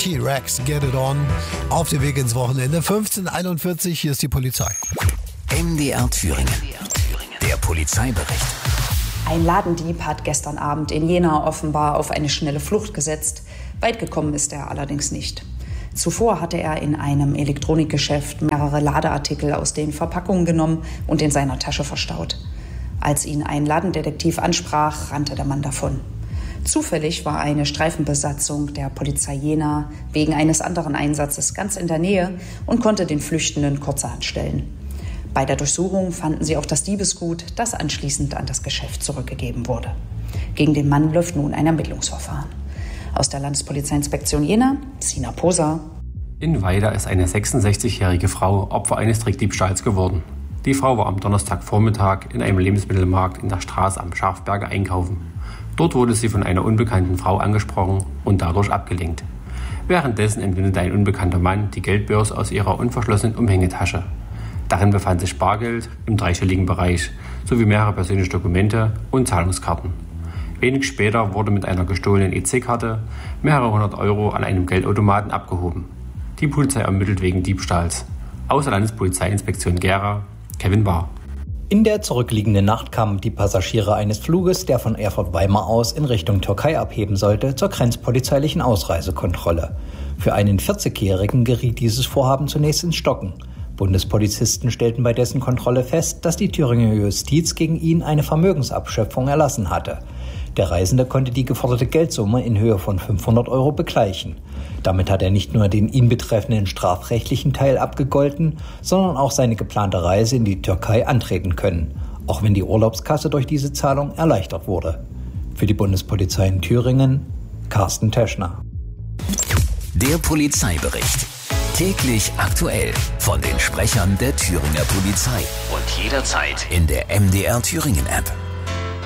T-Rex, Get It On, auf dem Weg ins Wochenende. 15:41, hier ist die Polizei. MDR Thüringen, der Polizeibericht. Ein Ladendieb hat gestern Abend in Jena offenbar auf eine schnelle Flucht gesetzt. Weit gekommen ist er allerdings nicht. Zuvor hatte er in einem Elektronikgeschäft mehrere Ladeartikel aus den Verpackungen genommen und in seiner Tasche verstaut. Als ihn ein Ladendetektiv ansprach, rannte der Mann davon. Zufällig war eine Streifenbesatzung der Polizei Jena wegen eines anderen Einsatzes ganz in der Nähe und konnte den Flüchtenden kurzerhand stellen. Bei der Durchsuchung fanden sie auch das Diebesgut, das anschließend an das Geschäft zurückgegeben wurde. Gegen den Mann läuft nun ein Ermittlungsverfahren. Aus der Landespolizeiinspektion Jena, Sina Poser. In Weida ist eine 66-jährige Frau Opfer eines Trickdiebstahls geworden. Die Frau war am Donnerstagvormittag in einem Lebensmittelmarkt in der Straße am Schafberger einkaufen. Dort wurde sie von einer unbekannten Frau angesprochen und dadurch abgelenkt. Währenddessen entwendete ein unbekannter Mann die Geldbörse aus ihrer unverschlossenen Umhängetasche. Darin befand sich Bargeld im dreistelligen Bereich sowie mehrere persönliche Dokumente und Zahlungskarten. Wenig später wurde mit einer gestohlenen EC-Karte mehrere hundert Euro an einem Geldautomaten abgehoben. Die Polizei ermittelt wegen Diebstahls. Aus der Landespolizeiinspektion Gera, Kevin Bahr. In der zurückliegenden Nacht kamen die Passagiere eines Fluges, der von Erfurt-Weimar aus in Richtung Türkei abheben sollte, zur grenzpolizeilichen Ausreisekontrolle. Für einen 40-Jährigen geriet dieses Vorhaben zunächst ins Stocken. Bundespolizisten stellten bei dessen Kontrolle fest, dass die Thüringer Justiz gegen ihn eine Vermögensabschöpfung erlassen hatte. Der Reisende konnte die geforderte Geldsumme in Höhe von 500 Euro begleichen. Damit hat er nicht nur den ihn betreffenden strafrechtlichen Teil abgegolten, sondern auch seine geplante Reise in die Türkei antreten können, auch wenn die Urlaubskasse durch diese Zahlung erleichtert wurde. Für die Bundespolizei in Thüringen, Carsten Teschner. Der Polizeibericht. Täglich aktuell von den Sprechern der Thüringer Polizei und jederzeit in der MDR Thüringen App.